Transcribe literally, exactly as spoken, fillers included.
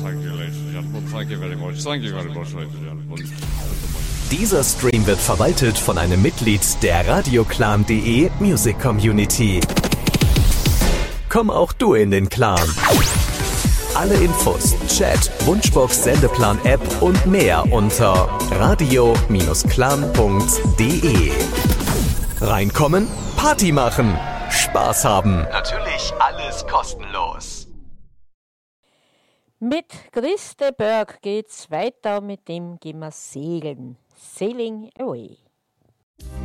thank you, ladies and gentlemen. Thank you very much. Thank you very much, ladies and gentlemen. Dieser Stream wird verwaltet von einem Mitglied der radioclan punkt de Music Community. Komm auch du in den Clan. Alle Infos, Chat, Wunschbox, Sendeplan-App und mehr unter radio Bindestrich clan punkt de. Reinkommen, Party machen, Spaß haben. Natürlich alles kostenlos. Mit Chris de Burgh geht's weiter, mit dem gehen wir segeln. Sailing away.